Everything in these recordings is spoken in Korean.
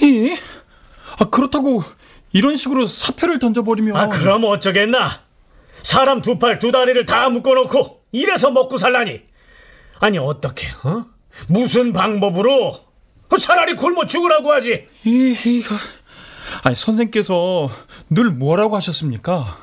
이? 그렇다고 이런 식으로 사표를 던져버리면. 그럼 어쩌겠나? 사람 두 팔 두 다리를 다 묶어놓고 이래서 먹고 살라니. 아니 어떻게 무슨 방법으로? 차라리 굶어 죽으라고 하지. 아니 선생께서 늘 뭐라고 하셨습니까?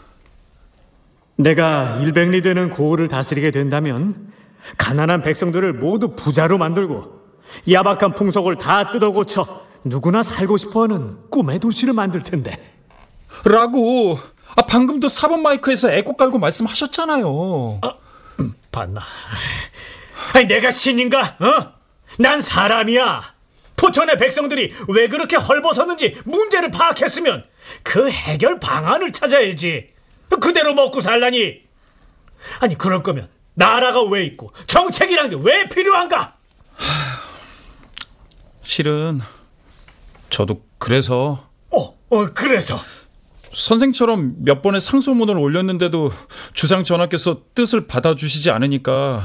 내가 일백리 되는 고을을 다스리게 된다면 가난한 백성들을 모두 부자로 만들고 야박한 풍속을 다 뜯어고쳐 누구나 살고 싶어하는 꿈의 도시를 만들 텐데. 라고 방금도 4번 마이크에서 애국 깔고 말씀하셨잖아요. 봤나? 아니 내가 신인가? 난 사람이야. 포천의 백성들이 왜 그렇게 헐벗었는지 문제를 파악했으면 그 해결 방안을 찾아야지. 그대로 먹고 살라니. 아니 그럴 거면 나라가 왜 있고 정책이란 게 왜 필요한가? 실은 저도 그래서. 그래서? 선생처럼 몇 번의 상소문을 올렸는데도 주상 전하께서 뜻을 받아주시지 않으니까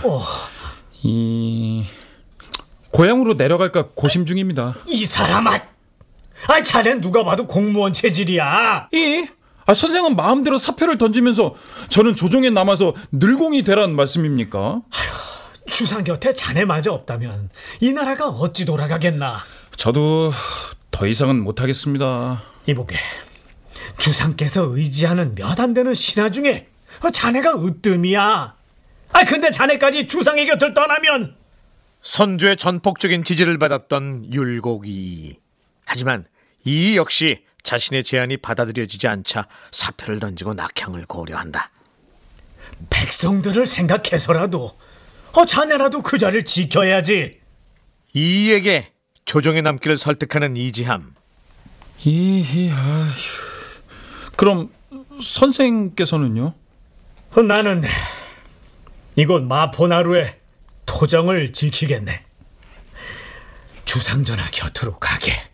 고향으로 내려갈까 고심 중입니다. 이 사람아! 자넨 누가 봐도 공무원 체질이야. 선생은 마음대로 사표를 던지면서 저는 조정에 남아서 늘공이 되란 말씀입니까? 주상 곁에 자네마저 없다면 이 나라가 어찌 돌아가겠나. 저도 더 이상은 못하겠습니다. 이보게, 주상께서 의지하는 몇 안 되는 신하 중에 자네가 으뜸이야. 근데 자네까지 주상의 곁을 떠나면. 선조의 전폭적인 지지를 받았던 율곡이. 하지만 이 역시 자신의 제안이 받아들여지지 않자 사표를 던지고 낙향을 고려한다. 백성들을 생각해서라도 자네라도 그 자리를 지켜야지. 이에게 조정에 남기를 설득하는 이지함. 그럼 선생께서는요? 나는 이곳 마포나루에 토정을 지키겠네. 주상전하 곁으로 가게.